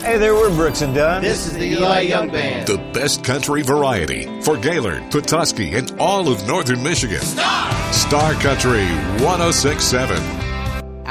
Hey there, we're Brooks and Dunn. This is the Eli Young Band. The best country variety for Gaylord, Petoskey, and all of northern Michigan. Star Country 106.7.